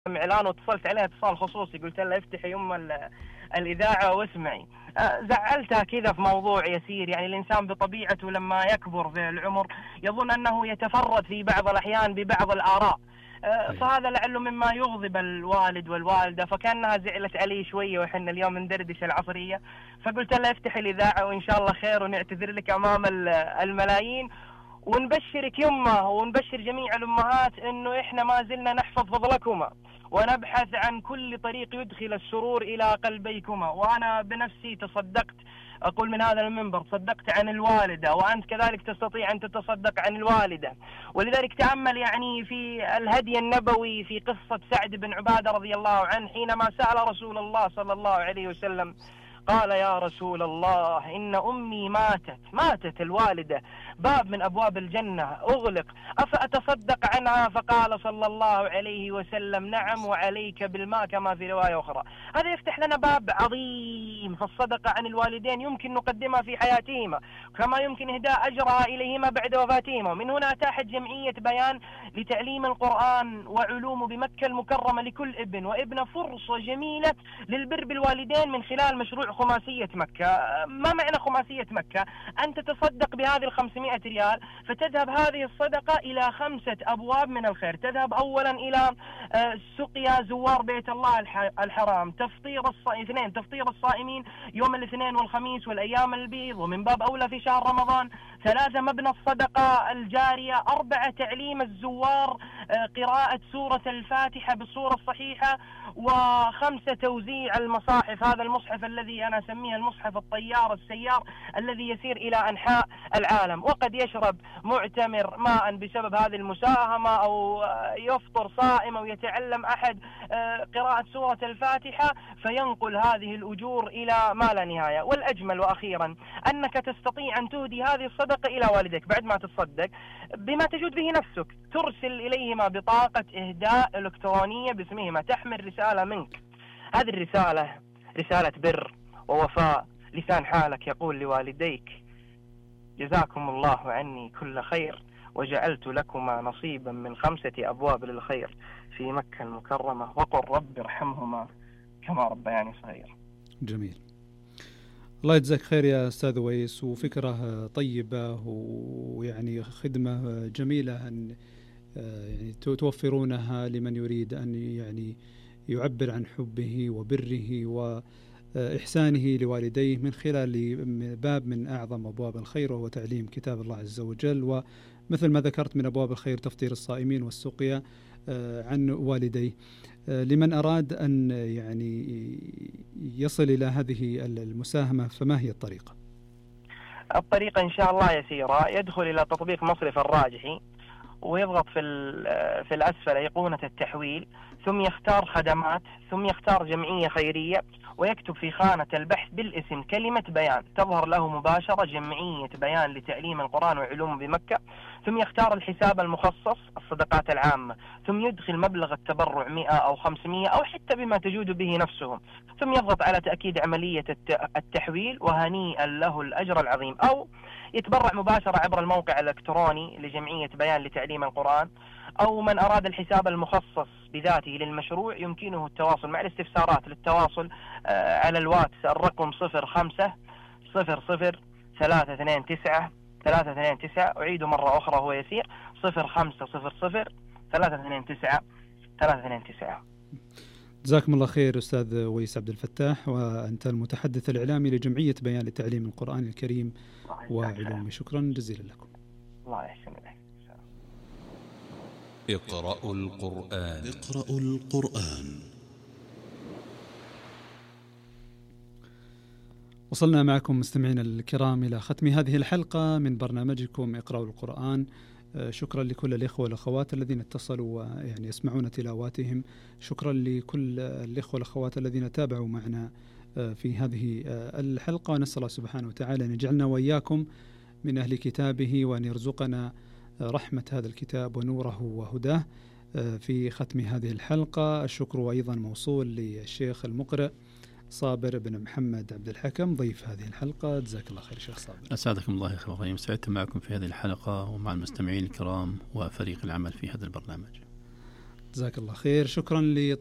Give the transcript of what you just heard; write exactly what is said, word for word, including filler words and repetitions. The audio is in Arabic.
إعلان واتصلت عليها اتصال خصوصي، قلت لها افتحي يم الإذاعة واسمعي. زعلتها كذا في موضوع يسير، يعني الإنسان بطبيعته لما يكبر في العمر يظن أنه يتفرد في بعض الأحيان ببعض الآراء، فهذا لعله مما يغضب الوالد والوالدة، فكأنها زعلت علي شوية وحنا اليوم ندردش العصرية، فقلت لها افتحي الإذاعة وإن شاء الله خير ونعتذر لك أمام الملايين ونبشرك يمه ونبشر جميع الأمهات إنه إحنا ما زلنا نحفظ فضلكما ونبحث عن كل طريق يدخل السرور إلى قلبيكما. وأنا بنفسي تصدقت، أقول من هذا المنبر، تصدقت عن الوالدة، وأنت كذلك تستطيع أن تتصدق عن الوالدة. ولذلك تأمل يعني في الهدي النبوي في قصة سعد بن عبادة رضي الله عنه حينما سأل رسول الله صلى الله عليه وسلم قال يا رسول الله إن أمي ماتت ماتت الوالدة، باب من أبواب الجنة أغلق، أفأتصدق عنها؟ فقال صلى الله عليه وسلم نعم وعليك بالماء، كما في رواية أخرى. هذا يفتح لنا باب عظيم، فالصدقة عن الوالدين يمكن نقدمها في حياتهما كما يمكن إهداء أجرها إليهما بعد وفاتهما. من هنا أتاحت جمعية بيان لتعليم القرآن وعلومه بمكة المكرمة لكل ابن وابنة فرصة جميلة للبر بالوالدين من خلال مشروع خماسية مكة. ما معنى خماسية مكة؟ أن تتصدق بهذه الخمسمائة ريال فتذهب هذه الصدقة إلى خمسة أبواب من الخير. تذهب أولا إلى سقيا زوار بيت الله الحرام، تفطير الصائمين، اثنين تفطير الصائمين يوم الاثنين والخميس والأيام البيض ومن باب أولى في شهر رمضان، ثلاثة مبنى الصدقة الجارية، أربعة تعليم الزوار قراءة سورة الفاتحة بالصورة الصحيحة، وخمسة توزيع المصاحف، هذا المصحف الذي أنا أسميه المصحف الطيار السيار الذي يسير إلى أنحاء العالم. وقد يشرب معتمر ماء بسبب هذه المساهمة، أو يفطر صائم، أو يتعلم أحد قراءة سورة الفاتحة، فينقل هذه الأجور إلى ما لا نهاية. والأجمل وأخيرا أنك تستطيع أن تهدي هذه الصدقة إلى والدك بعد ما تصدق بما تجود به نفسك، ترسل إليهما بطاقة إهداء إلكترونية باسمهما تحمل رسالة منك. هذه الرسالة رسالة بر ووفاء، لسان حالك يقول لوالديك جزاكم الله عني كل خير وجعلت لكما نصيبا من خمسة أبواب للخير في مكة المكرمة وقل رب ارحمهما كما ربياني صغير. جميل، الله يجزاك خير يا أستاذ ويس، وفكرة طيبة ويعني خدمة جميلة أن يعني توفرونها لمن يريد أن يعني يعبر عن حبه وبره وإحسانه لوالديه من خلال باب من أعظم أبواب الخير وهو تعليم كتاب الله عز وجل، ومثل ما ذكرت من أبواب الخير تفطير الصائمين والسقيا عن والديه. لمن أراد أن يعني يصل إلى هذه المساهمة فما هي الطريقة؟ الطريقة إن شاء الله يسيرة، يدخل إلى تطبيق مصرف الراجحي ويضغط في في الأسفل أيقونة التحويل، ثم يختار خدمات، ثم يختار جمعية خيرية ويكتب في خانة البحث بالاسم كلمة بيان، تظهر له مباشرة جمعية بيان لتعليم القرآن وعلومه بمكة، ثم يختار الحساب المخصص الصدقات العامة، ثم يدخل مبلغ التبرع مئة أو خمسمائة أو حتى بما تجود به نفسهم، ثم يضغط على تأكيد عملية التحويل وهنيئا له الأجر العظيم، أو يتبرع مباشرة عبر الموقع الإلكتروني لجمعية بيان لتعليم القرآن. أو من أراد الحساب المخصص بذاته للمشروع يمكنه التواصل مع الاستفسارات للتواصل على الواتس الرقم صفر خمسة صفر صفر ثلاثة اثنين تسعة ثلاثة اثنين تسعة، أعيد مرة أخرى هو يسير صفر خمسة صفر صفر ثلاثة اثنين تسعة ثلاثة اثنين تسعة. جزاكم الله خير أستاذ ويس عبد الفتاح، وأنت المتحدث الإعلامي لجمعية بيان لتعليم القرآن الكريم وعلومه. شكرا جزيلا لكم. الله يحسن إليك. اقرأوا القرآن. اقرأوا القرآن. وصلنا معكم مستمعينا الكرام إلى ختم هذه الحلقة من برنامجكم اقرأوا القرآن. شكرا لكل الإخوة والأخوات الذين اتصلوا ويعني يسمعون تلاواتهم. شكرا لكل الإخوة والأخوات الذين تابعوا معنا في هذه الحلقة، ونسأل الله سبحانه وتعالى أن يجعلنا وإياكم من أهل كتابه وأن يرزقنا رحمة هذا الكتاب ونوره وهداه. في ختم هذه الحلقة الشكر أيضا موصول للشيخ المقرئ صابر بن محمد عبد الحكم ضيف هذه الحلقة. جزاك الله خير شيخ صابر. أسعدكم الله يا أخواني، سعدت معكم في هذه الحلقة ومع المستمعين الكرام وفريق العمل في هذا البرنامج. جزاك الله خير. شكرا